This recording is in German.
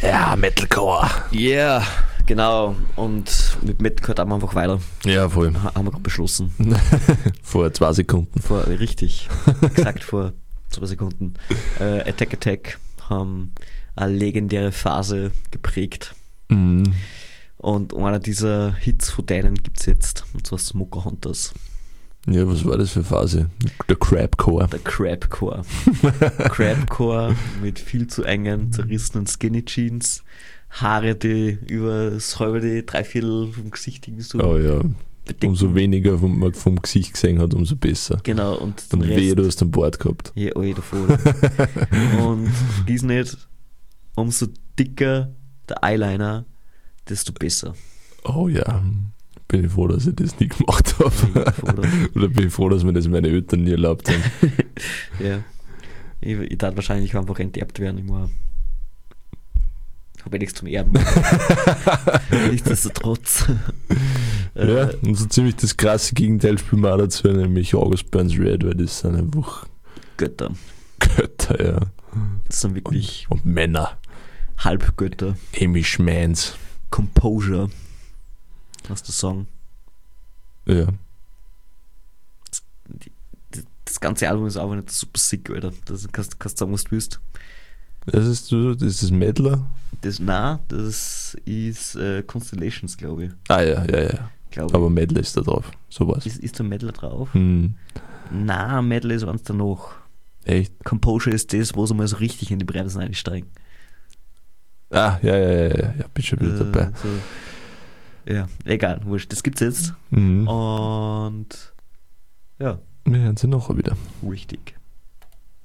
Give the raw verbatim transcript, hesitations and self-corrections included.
Ja, Metalcore. Yeah, genau. Und mit Metalcore haben wir einfach weiter. Ja, voll. Ha- Haben wir gerade beschlossen. Vor zwei Sekunden. Vor, richtig, exakt vor zwei Sekunden. Äh, Attack Attack haben eine legendäre Phase geprägt. Mhm. Und einer dieser Hits von denen gibt es jetzt, und zwar Smoker Hunters. Ja, was war das für Phase? Der Crabcore. Der Crabcore. Crabcore mit viel zu engen, zerrissenen Skinny Jeans, Haare, die über das halbe, die Dreiviertel vom Gesicht so Oh ja. bedecken. Umso weniger vom, man vom Gesicht gesehen hat, umso besser. Genau, und den Und Rest, wehe, du hast den Bart gehabt. ja, oh, davor. Und vergiss nicht, umso dicker der Eyeliner, desto besser. Oh ja. Bin ich froh, dass ich das nie gemacht habe. Ja, voll. Oder bin ich froh, dass mir das meine Eltern nie erlaubt haben. Ja. Ich, ich darf wahrscheinlich einfach enterbt werden. Ich habe ja nichts zum Erben. Nichtsdestotrotz. Ja, Äh, und so ziemlich das krasse Gegenteil spielen wir auch dazu, nämlich August Burns Red, weil das sind einfach Götter. Götter, ja. Das sind wirklich Und Männer. Halbgötter. Amy Schmans. Composure. Hast du Song? Ja. Das ganze Album ist aber nicht super sick, Alter. Das kannst, kannst sagen, was du willst. Das ist, das ist das Medler? Das, nein, das ist äh, Constellations, glaube ich. Ah ja, ja, ja. Glaub Aber Medler ist da drauf. Sowas. ich. Ist, ist der Medal drauf? Hm. Nein, Medal ist eins danach. Echt? Composure ist das, wo sie mal so richtig in die Bremsen einsteigen. Ah, ja, ja, ja, ja. Ja, bin schon wieder dabei. Äh, so. Ja, egal, wurscht. Das gibt's jetzt. Mhm. Und ja, Wir hören sie nachher wieder. richtig.